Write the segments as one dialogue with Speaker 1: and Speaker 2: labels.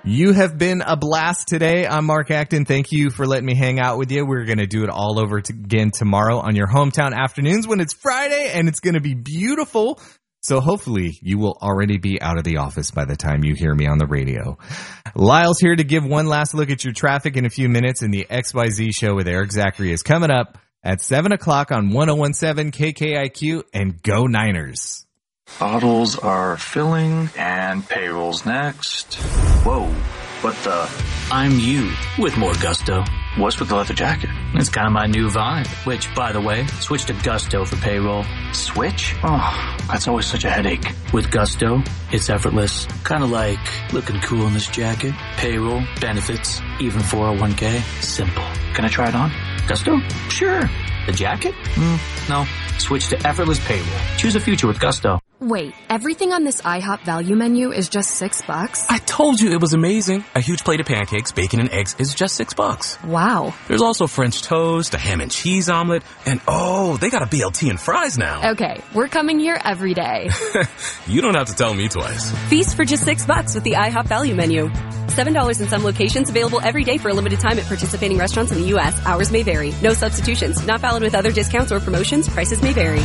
Speaker 1: You have been a blast today. I'm Mark Acton. Thank you for letting me hang out with you. We're going to do it all over again tomorrow on your hometown afternoons when it's Friday, and it's going to be beautiful. So hopefully you will already be out of the office by the time you hear me on the radio. Lyle's here to give one last look at your traffic in a few minutes, and the XYZ show with Eric Zachary is coming up at 7 o'clock on 1017 KKIQ, and go Niners.
Speaker 2: Bottles are filling and payroll's next. Whoa, what the?
Speaker 3: I'm you with more gusto.
Speaker 2: What's with the leather jacket?
Speaker 3: It's kind of my new vibe, which, by the way, switch to Gusto for payroll.
Speaker 2: Switch? Oh, that's always such a headache.
Speaker 3: With Gusto, it's effortless. Kind of like looking cool in this jacket. Payroll, benefits, even 401k. Simple.
Speaker 2: Can I try it on?
Speaker 3: Gusto? Sure. The jacket? No. Switch to effortless payroll. Choose a future with Gusto.
Speaker 4: Wait, everything on this IHOP value menu is just $6?
Speaker 5: I told you it was amazing. A huge plate of pancakes, bacon, and eggs is just $6.
Speaker 4: Wow.
Speaker 5: There's also French toast, a ham and cheese omelet, and they got a BLT and fries now.
Speaker 4: Okay, we're coming here every day.
Speaker 5: You don't have to tell me twice.
Speaker 6: Feast for just $6 with the IHOP value menu. $7 in some locations, available every day for a limited time at participating restaurants in the U.S. Hours may vary. No substitutions. Not valid with other discounts or promotions. Prices may vary.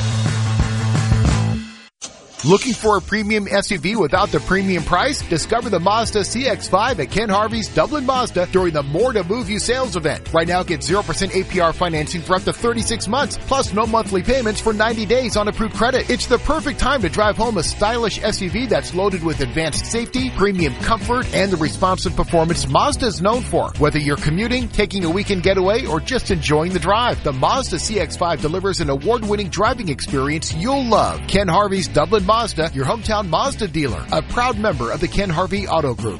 Speaker 7: Looking for a premium SUV without the premium price? Discover the Mazda CX-5 at Ken Harvey's Dublin Mazda during the More to Move You sales event. Right now, get 0% APR financing for up to 36 months, plus no monthly payments for 90 days on approved credit. It's the perfect time to drive home a stylish SUV that's loaded with advanced safety, premium comfort, and the responsive performance Mazda is known for. Whether you're commuting, taking a weekend getaway, or just enjoying the drive, the Mazda CX-5 delivers an award-winning driving experience you'll love. Ken Harvey's Dublin Mazda, your hometown Mazda dealer, a proud member of the Ken Harvey Auto Group.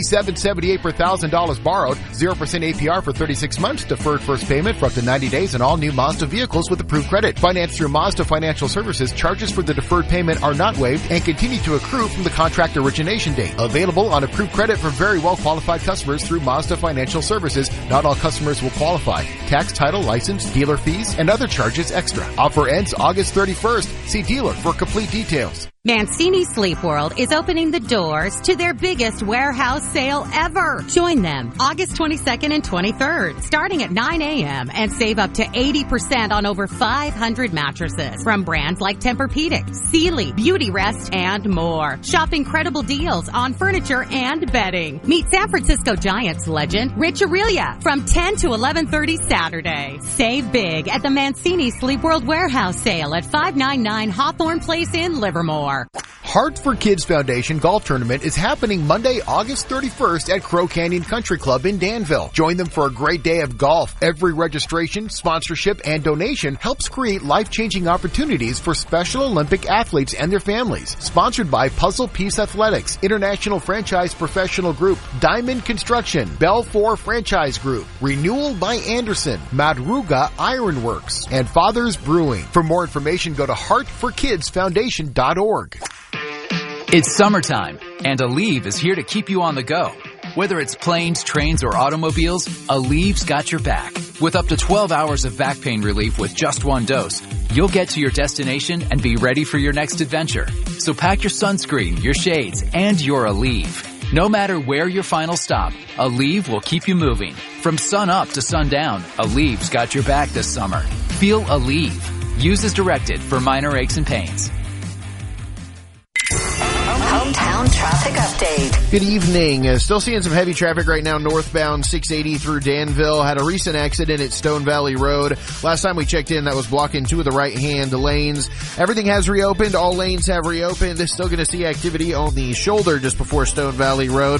Speaker 7: $27.78 per $1,000 borrowed, 0% APR for 36 months, deferred first payment for up to 90 days on all new Mazda vehicles with approved credit. Financed through Mazda Financial Services, charges for the deferred payment are not waived and continue to accrue from the contract origination date. Available on approved credit for very well qualified customers through Mazda Financial Services. Not all customers will qualify. Tax, title, license, dealer fees, and other charges extra. Offer ends August 31st. See dealer for complete details.
Speaker 8: Mancini Sleep World is opening the doors to their biggest warehouse sale ever. Join them August 22nd and 23rd, starting at 9 a.m. and save up to 80% on over 500 mattresses from brands like Tempur-Pedic, Sealy, Beauty Rest, and more. Shop incredible deals on furniture and bedding. Meet San Francisco Giants legend Rich Aurelia from 10 to 11:30 Saturday. Save big at the Mancini Sleep World warehouse sale at 599 Hawthorne Place in Livermore.
Speaker 7: Heart for Kids Foundation Golf Tournament is happening Monday, August 31st at Crow Canyon Country Club in Danville. Join them for a great day of golf. Every registration, sponsorship, and donation helps create life-changing opportunities for Special Olympic athletes and their families. Sponsored by Puzzle Piece Athletics, International Franchise Professional Group, Diamond Construction, Belfour Franchise Group, Renewal by Anderson, Madruga Ironworks, and Father's Brewing. For more information, go to heartforkidsfoundation.org.
Speaker 9: It's summertime, and Aleve is here to keep you on the go. Whether it's planes, trains, or automobiles, Aleve's got your back. With up to 12 hours of back pain relief with just one dose, you'll get to your destination and be ready for your next adventure. So pack your sunscreen, your shades, and your Aleve. No matter where your final stop, Aleve will keep you moving. From sun up to sundown, Aleve's got your back this summer. Feel Aleve. Use as directed for minor aches and pains.
Speaker 10: Hometown traffic update.
Speaker 11: Good evening. Still seeing some heavy traffic right now northbound 680 through Danville. Had a recent accident at Stone Valley Road. Last time we checked in, that was blocking two of the right-hand lanes. Everything has reopened. All lanes have reopened. They're still going to see activity on the shoulder just before Stone Valley Road.